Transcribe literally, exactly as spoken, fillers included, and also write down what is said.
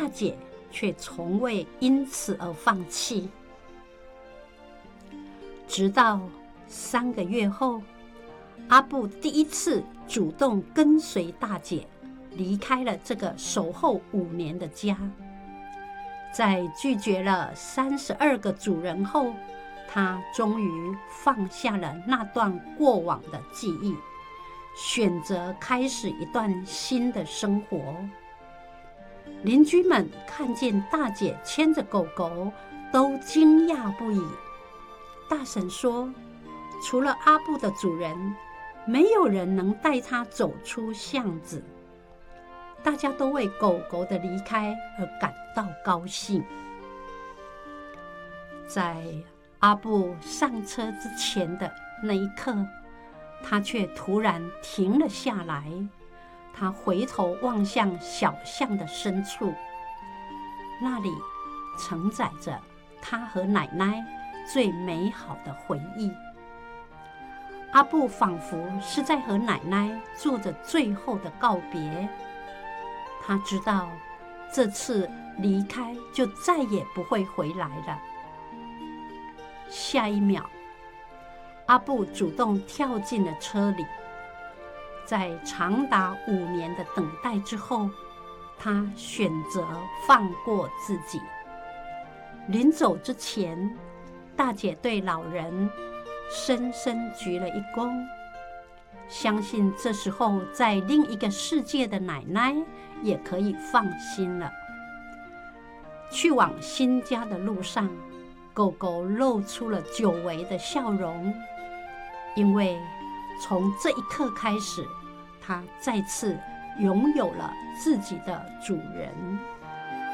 大姐却从未因此而放弃。直到三个月后，阿布第一次主动跟随大姐离开了这个守候五年的家。在拒绝了三十二个主人后，他终于放下了那段过往的记忆，选择开始一段新的生活。邻居们看见大姐牵着狗狗，都惊讶不已。大婶说，除了阿布的主人，没有人能带他走出巷子。大家都为狗狗的离开而感到高兴。在阿布上车之前的那一刻，他却突然停了下来。他回头望向小巷的深处，那里承载着他和奶奶最美好的回忆。阿布仿佛是在和奶奶做着最后的告别。他知道这次离开就再也不会回来了。下一秒，阿布主动跳进了车里。在长达五年的等待之后，他选择放过自己。临走之前，大姐对老人深深鞠了一躬，相信这时候在另一个世界的奶奶也可以放心了。去往新家的路上，狗狗露出了久违的笑容，因为从这一刻开始，它再次拥有了自己的主人。